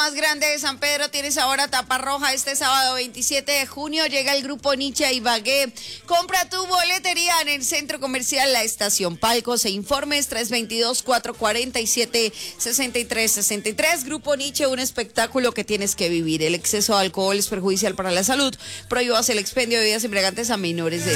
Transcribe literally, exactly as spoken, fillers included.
más grande de San Pedro tienes ahora tapa roja. Este sábado veintisiete de junio llega el grupo Nietzsche a Ibagué. Compra tu boletería en el Centro Comercial La Estación. Palcos e informes tres dos dos, cuatro cuatro siete, seis tres seis tres. Grupo Nietzsche, un espectáculo que tienes que vivir. El exceso de alcohol es perjudicial para la salud. Prohíbas el expendio de bebidas embriagantes a menores de